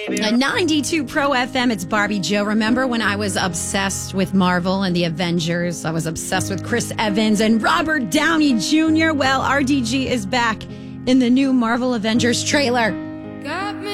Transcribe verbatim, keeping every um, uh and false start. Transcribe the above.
Uh, ninety-two Pro F M, it's Barbie Joe. Remember when I was obsessed with Marvel and the Avengers? I was obsessed with Chris Evans and Robert Downey Junior Well, R D G is back in the new Marvel Avengers trailer.